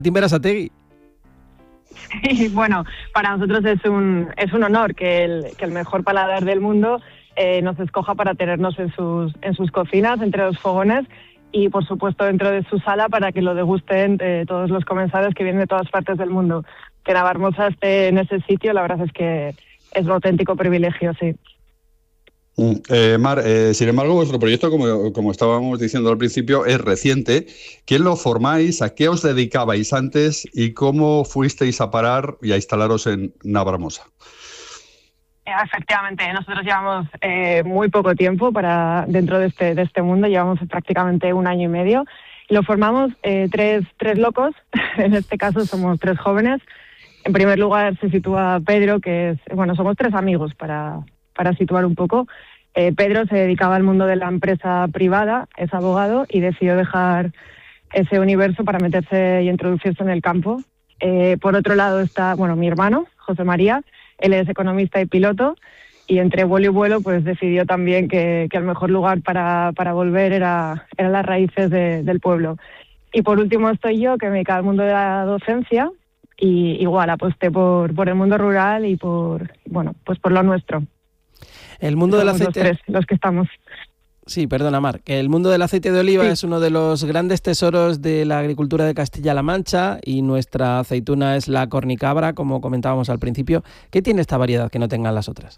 Martín Berasategui. Y bueno, para nosotros es un honor que el mejor paladar del mundo nos escoja para tenernos en sus cocinas, entre los fogones, y por supuesto dentro de su sala para que lo degusten todos los comensales que vienen de todas partes del mundo. Que Navarmoza esté en ese sitio, la verdad es que es un auténtico privilegio, sí. Mar, sin embargo, vuestro proyecto, como estábamos diciendo al principio, es reciente. ¿Quién lo formáis? ¿A qué os dedicabais antes? ¿Y cómo fuisteis a parar y a instalaros en Navarmoza? Efectivamente, nosotros llevamos muy poco tiempo dentro de este mundo, llevamos prácticamente 1 año y medio. Lo formamos tres locos, en este caso somos 3 jóvenes. En primer lugar se sitúa Pedro, somos 3 amigos para situar un poco. Pedro se dedicaba al mundo de la empresa privada, es abogado y decidió dejar ese universo para meterse y introducirse en el campo. Por otro lado está mi hermano, José María. Él es economista y piloto, y entre vuelo y vuelo pues decidió también que el mejor lugar para volver eran las raíces del pueblo. Y por último estoy yo, que me dedico al mundo de la docencia, y igual aposté por el mundo rural y por lo nuestro. El mundo del aceite... los que estamos. Sí, perdona, Mar, que el mundo del aceite de oliva es uno de los grandes tesoros de la agricultura de Castilla-La Mancha, y nuestra aceituna es la cornicabra, como comentábamos al principio. ¿Qué tiene esta variedad que no tengan las otras?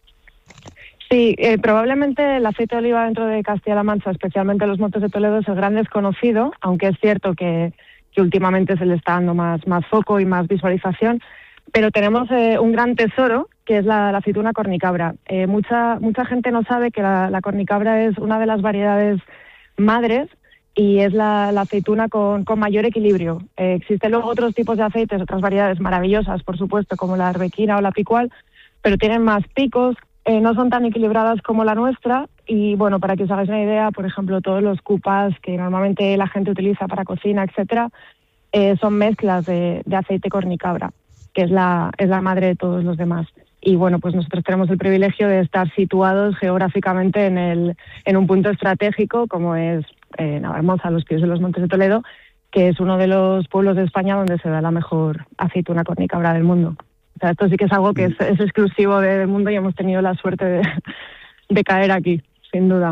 Sí, probablemente el aceite de oliva dentro de Castilla-La Mancha, especialmente en los Montes de Toledo, es el gran desconocido, aunque es cierto que últimamente se le está dando más foco y más visualización. Pero tenemos un gran tesoro, que es la aceituna cornicabra. Mucha gente no sabe que la cornicabra es una de las variedades madres y es la aceituna con mayor equilibrio. Existen luego otros tipos de aceites, otras variedades maravillosas, por supuesto, como la arbequina o la picual, pero tienen más picos, no son tan equilibradas como la nuestra. Y bueno, para que os hagáis una idea, por ejemplo, todos los cupas que normalmente la gente utiliza para cocina, etcétera, son mezclas de aceite cornicabra, que es la madre de todos los demás. Y bueno, pues nosotros tenemos el privilegio de estar situados geográficamente en un punto estratégico como es Navarmoza, a los pies de los Montes de Toledo, que es uno de los pueblos de España donde se da la mejor aceituna cornicabra del mundo. O sea, esto sí que es algo que es exclusivo del mundo y hemos tenido la suerte de caer aquí, sin duda.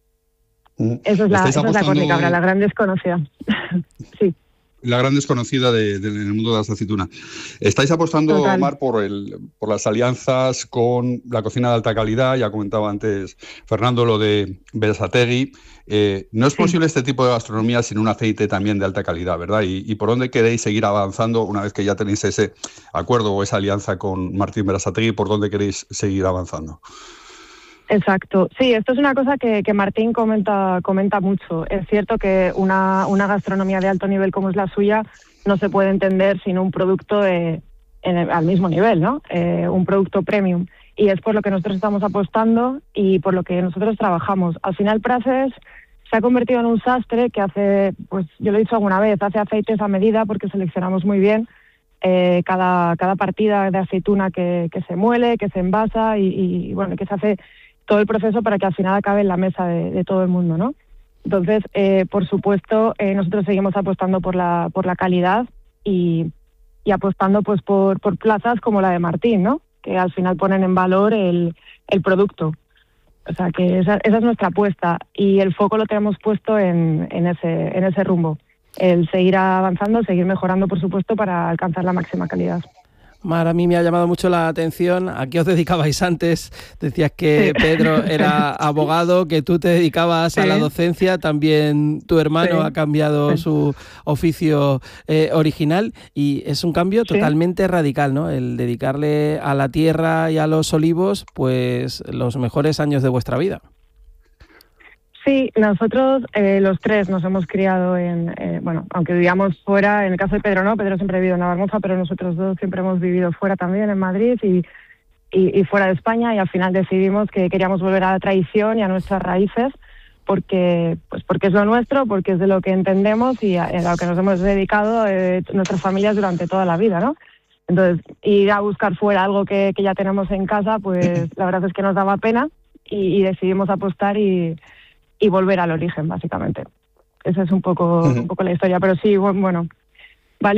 Esa es la cornicabra, la gran desconocida. Sí. La gran desconocida del mundo de la aceituna. Estáis apostando, Total. Mar, por las alianzas con la cocina de alta calidad. Ya comentaba antes Fernando lo de Berasategui. No es posible este tipo de gastronomía sin un aceite también de alta calidad, ¿verdad? ¿Y por dónde queréis seguir avanzando una vez que ya tenéis ese acuerdo o esa alianza con Martín Berasategui? ¿Por dónde queréis seguir avanzando? Exacto. Sí, esto es una cosa que Martín comenta mucho. Es cierto que una gastronomía de alto nivel como es la suya no se puede entender sin un producto al mismo nivel, ¿no? Un producto premium. Y es por lo que nosotros estamos apostando y por lo que nosotros trabajamos. Al final, Praces se ha convertido en un sastre que hace, pues yo lo he dicho alguna vez, hace aceites a medida porque seleccionamos muy bien cada partida de aceituna que se muele, que se envasa y bueno, que se hace todo el proceso para que al final acabe en la mesa de todo el mundo, ¿no? Entonces, por supuesto, nosotros seguimos apostando por la calidad y apostando pues por plazas como la de Martín, ¿no? Que al final ponen en valor el producto. O sea, que esa es nuestra apuesta y el foco lo tenemos puesto en ese rumbo. El seguir avanzando, seguir mejorando, por supuesto, para alcanzar la máxima calidad. Mar, a mí me ha llamado mucho la atención. ¿A qué os dedicabais antes? Decías que Pedro era abogado, que tú te dedicabas a la docencia, también tu hermano ha cambiado su oficio original y es un cambio totalmente radical, ¿no? El dedicarle a la tierra y a los olivos, pues los mejores años de vuestra vida. Sí, nosotros los 3 nos hemos criado aunque vivíamos fuera, en el caso de Pedro no, Pedro siempre ha vivido en Navarmoza, pero nosotros 2 siempre hemos vivido fuera también, en Madrid y fuera de España, y al final decidimos que queríamos volver a la tradición y a nuestras raíces, porque es lo nuestro, porque es de lo que entendemos y a lo que nos hemos dedicado nuestras familias durante toda la vida, ¿no? Entonces, ir a buscar fuera algo que ya tenemos en casa, pues la verdad es que nos daba pena y decidimos apostar y volver al origen, básicamente. Esa es un poco la historia. Pero sí, bueno,